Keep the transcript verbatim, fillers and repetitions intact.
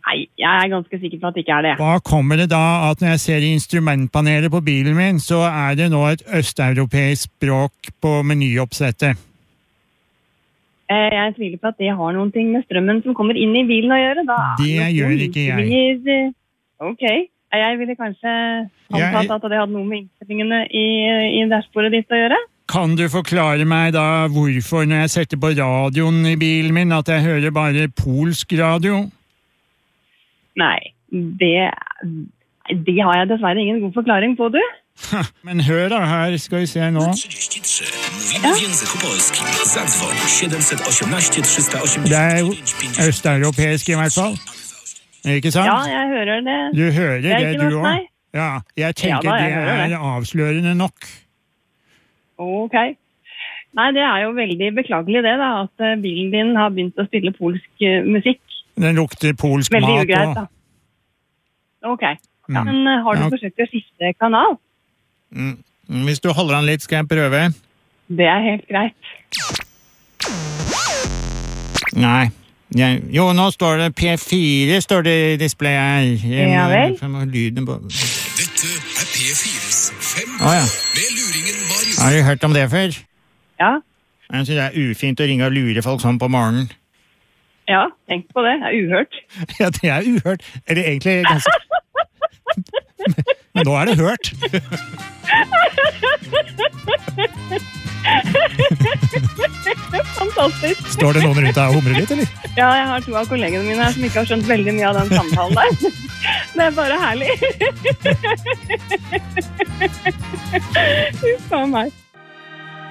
Nei, jeg er ganske sikker på at det ikke er det. Hva kommer det da at når jeg ser instrumentpanelet på bilen min, så er det nå et østeuropeisk språk på menyoppsettet? Eh, Jeg tviler på at det har noen ting med strømmen som kommer inn i bilen å gjøre. Da Det er gjør noen ikke jeg. innstillingene- Ok, jeg ville kanskje antatt Jeg- at det hadde noe med innstillingene i, i dashbordet ditt å gjøre. Kan du forklare meg da hvorfor når jeg setter på radioen i bilen min at jeg hører bare polsk radio? Nei, det, det har jeg dessverre ingen god forklaring på, du. Men hør da, her skal vi se nå. trzydzieści trzy. Mówimy w języku polskim. Zadzwoń siedem jeden osiem trzysta Det er jo osiemdziesiąt pięćdziesiąt. østeuropeisk i hvert fall. Ikke sant? Ja, jeg hører det. Du hører Det er det, ikke du norsk, også? nei. Ja, jeg tenker Ja da, jeg det hører det. er avslørende nok. Ok. Nei, det er jo veldig beklagelig det da, at eh, bilen din har begynt å spille polsk eh, musikk. Den lukter polsk Veldig mat. ugreit Og... da. Ok. Ja, Mm. men eh, har du Ja. forsøkt å skifte kanal? Mm. Hvis du holder den litt, skal jeg prøve. Det er helt greit. Nei. Jeg... Jo, nå står det P fire, står det i displayet her. Jeg Ja må- vel. jeg må ha lyden på... Dette er P fires fem Å ja. med luringen Marius. Har du hørt om det før? Ja, Jeg synes det er ufint å ringe og lure folk sånn på morgenen. ja, tenk på det. Det er uhørt. Ja, det er uhørt. Eller egentlig ganske... Men nå er det hørt. Fantastisk. Står det noen rundt deg og humrer litt, eller? Ja, jeg har to av kollegene mine her som ikke har skjønt veldig mye av den samtalen der. Det er bare herlig. Huff a meg.